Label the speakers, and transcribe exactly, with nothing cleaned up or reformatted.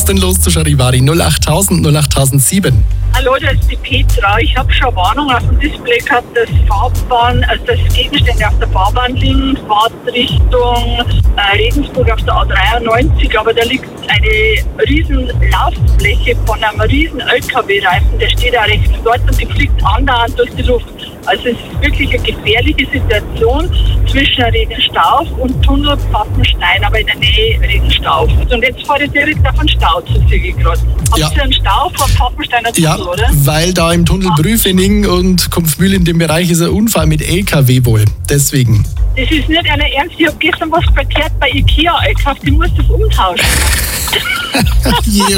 Speaker 1: denn los zu Charivari? null achttausend, null achttausendsieben.
Speaker 2: Hallo, das ist die Petra. Ich habe schon Warnung auf dem Display gehabt, dass Fahrbahn, also dass Gegenstände auf der Fahrbahn liegen, Fahrtrichtung äh, Regensburg auf der A dreiundneunzig, aber da liegt eine riesen Lauffläche von einem riesen L K W-Reifen, der steht auch rechts dort und die fliegt andauernd durch die Luft. Also es ist wirklich eine gefährliche Situation zwischen Regenstauf und Tunnel Pfaffenstein, aber in der Nähe Regenstauf. Und jetzt fahre ich direkt auf den Stau zu, sehe ich gerade. Habt
Speaker 1: Ja.
Speaker 2: ihr einen Stau vor Pfaffensteiner Tunnel,
Speaker 1: Ja,
Speaker 2: oder?
Speaker 1: weil da im Tunnel Brüfening und Kumpfmühl in dem Bereich ist ein Unfall mit L K W wohl. Deswegen.
Speaker 2: Das ist nicht einer Ernst. Ich habe gestern was verkehrt bei Ikea gekauft. Ich muss das umtauschen.
Speaker 1: Je,